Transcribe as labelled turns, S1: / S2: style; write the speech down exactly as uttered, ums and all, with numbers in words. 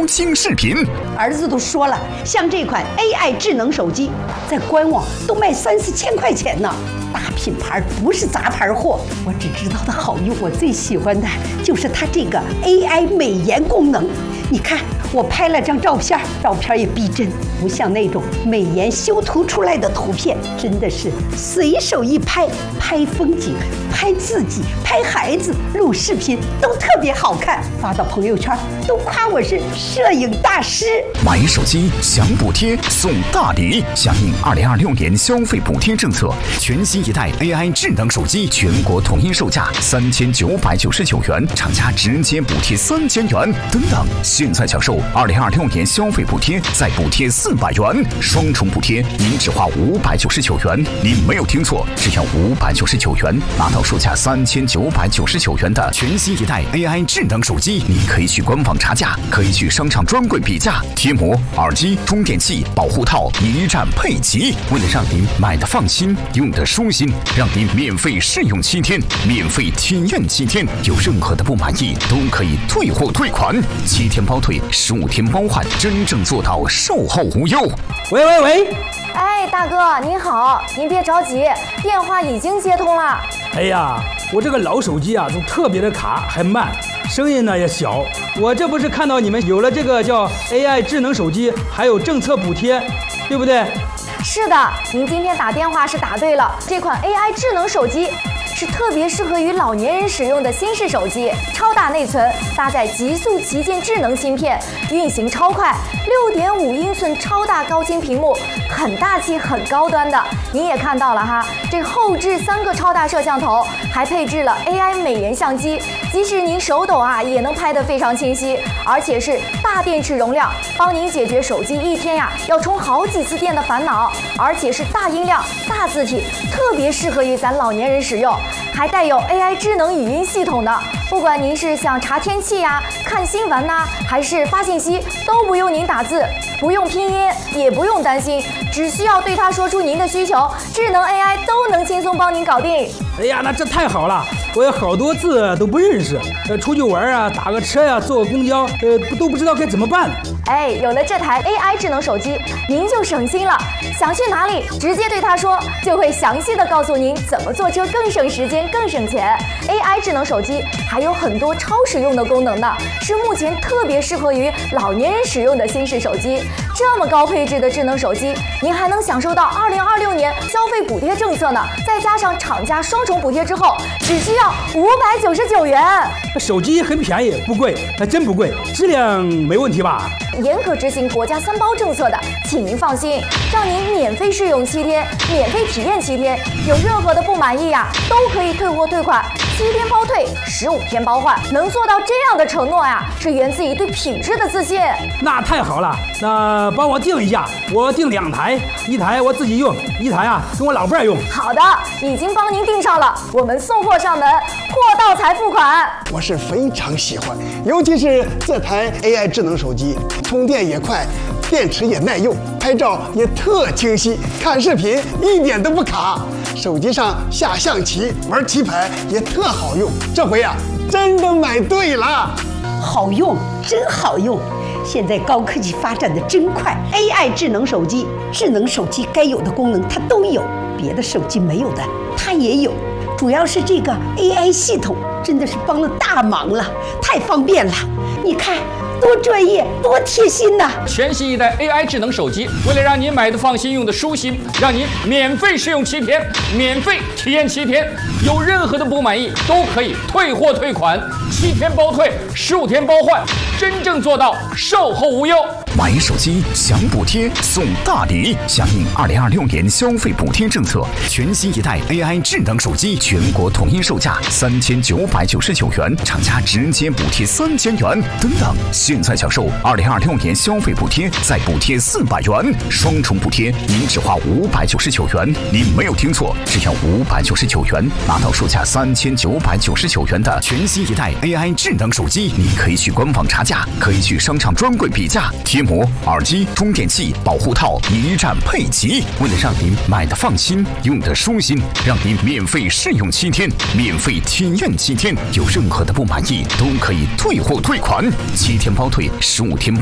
S1: 高清视频。
S2: 儿子都说了，像这款 A I 智能手机，在官网都卖三四千块钱呢。大品牌不是杂牌货，我只知道它好用。我最喜欢的就是它这个 A I 美颜功能。你看，我拍了张照片，照片也逼真，不像那种美颜修图出来的图片，真的是随手一拍，拍风景、拍自己、拍孩子、录视频都特别好看，发到朋友圈都夸我是摄影大师。
S1: 买手机享补贴送大礼，响应二零二六年消费补贴政策，全新一代 A I 智能手机全国统一售价三千九百九十九元，厂家直接补贴三千元。等等，现在享受二零二六年消费补贴，再补贴四百元，双重补贴，您只花五百九十九元。您没有听错，只要五百九十九元，拿到售价三千九百九十九元的全新一代 A I 智能手机。你可以去官网查价，可以去商场专柜比价，贴膜、耳机、充电器、保护套一站配齐。为了让您买的放心，用的舒心，让您免费试用七天，免费体验七天，有任何的不满意都可以退货退款，七天包退，十五天包换，真正做到售后无忧。
S3: 喂喂喂，
S4: 哎，大哥您好，您别着急，电话已经接通了。
S3: 哎呀，我这个老手机啊，都特别的卡，还慢，声音呢也小。我这不是看到你们有了这个叫 A I 智能手机，还有政策补贴，对不对？
S4: 是的，您今天打电话是打对了，这款 A I 智能手机是特别适合于老年人使用的新式手机，超大内存，搭载极速旗舰智能芯片，运行超快，六点五英寸超大高清屏幕，很大气很高端的。您也看到了哈，这后置三个超大摄像头，还配置了 A I 美颜相机，即使您手抖啊，也能拍得非常清晰，而且是大电池容量，帮您解决手机一天呀要充好几次电的烦恼，而且是大音量、大字体，特别适合于咱老年人使用。还带有 A I 智能语音系统的，不管您是想查天气呀、看新闻呐、啊，还是发信息，都不用您打字，不用拼音，也不用担心，只需要对它说出您的需求，智能 A I 都能轻松帮您搞定。
S3: 哎呀，那这太好了！我有好多字都不认识，呃，出去玩啊，打个车呀、啊，坐个公交，呃，都不知道该怎么办。
S4: 哎，有了这台 A I 智能手机，您就省心了。想去哪里，直接对它说，就会详细的告诉您怎么坐车更省时间、更省钱。A I 智能手机还有很多超实用的功能呢，是目前特别适合于老年人使用的新式手机。这么高配置的智能手机，您还能享受到二零二六年消费补贴政策呢，再加上厂家双重补贴之后，只需要五百九十九元。
S3: 手机很便宜，不贵，还真不贵，质量没问题吧？
S4: 严格执行国家三包政策的，请您放心，让您免费试用七天，免费体验七天，有任何的不满意呀、啊，都可以退货退款，七天包退，十五天包换。能做到这样的承诺呀，是源自于对品质的自信。
S3: 那太好了，那帮我订一下，我订两台，一台我自己用，一台啊跟我老伴儿用。
S4: 好的，已经帮您订上了，我们送货上门，货到才付款。
S5: 我是非常喜欢，尤其是这台 A I 智能手机，充电也快，电池也耐用，拍照也特清晰，看视频一点都不卡，手机上下象棋、玩棋牌也特好用。这回啊，真的买对了，
S2: 好用，真好用。现在高科技发展的真快 ，A I 智能手机，智能手机该有的功能它都有，别的手机没有的它也有。主要是这个 A I 系统真的是帮了大忙了，太方便了。你看多专业，多贴心呐！
S6: 全新一代 A I 智能手机，为了让您买的放心，用的舒心，让您免费试用七天，免费体验七天，有任何的不满意都可以退货退款，七天包退，十五天包换，真正做到售后无忧。
S1: 买手机享补贴送大礼，响应二零二六年消费补贴政策，全新一代 A I 智能手机全国统一售价三千九百九十九元，厂家直接补贴三千元。等等，现在享受二零二六年消费补贴，再补贴四百元，双重补贴，您只花五百九十九元。您没有听错，只要五百九十九元，拿到售价三千九百九十九元的全新一代 A I 智能手机。你可以去官网查价，可以去商场专柜比价，贴膜、耳机、充电器、保护套一站配齐。为了让您买的放心，用的舒心，让您免费试用七天，免费体验七天，有任何的不满意都可以退货退款，七天包退，十五天